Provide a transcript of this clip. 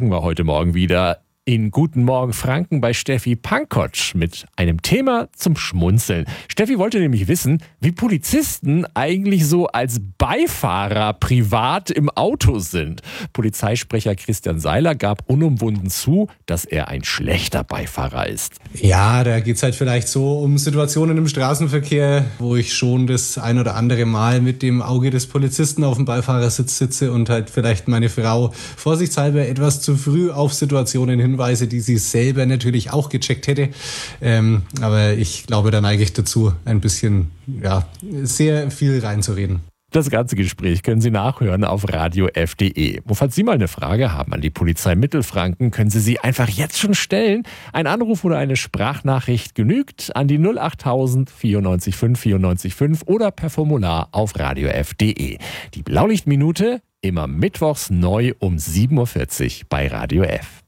Franken war heute Morgen wieder in Guten Morgen Franken bei Steffi Pankotsch mit einem Thema zum Schmunzeln. Steffi wollte nämlich wissen, wie Polizisten eigentlich so als Beifahrer privat im Auto sind. Polizeisprecher Christian Seiler gab unumwunden zu, dass er ein schlechter Beifahrer ist. Ja, da geht's halt vielleicht so um Situationen im Straßenverkehr, wo ich schon das ein oder andere Mal mit dem Auge des Polizisten auf dem Beifahrersitz sitze und halt vielleicht meine Frau vorsichtshalber etwas zu früh auf Situationen hinweise, die sie selber natürlich auch gecheckt hätte. Aber ich glaube, da neige ich dazu, ein bisschen, sehr viel reinzureden. Das ganze Gespräch können Sie nachhören auf radiof.de. Falls Sie mal eine Frage haben an die Polizei Mittelfranken, können Sie sie einfach jetzt schon stellen. Ein Anruf oder eine Sprachnachricht genügt an die 08000 94 5 94 5 oder per Formular auf radiof.de. Die Blaulichtminute immer mittwochs neu um 7.40 Uhr bei Radio F.